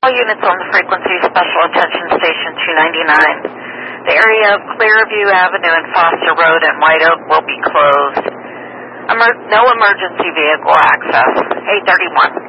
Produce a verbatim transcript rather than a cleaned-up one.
All units on the frequency, special attention station two ninety-nine. The area of Clearview Avenue and Foster Road and White Oak will be closed. Emer- no emergency vehicle access. eight thirty-one.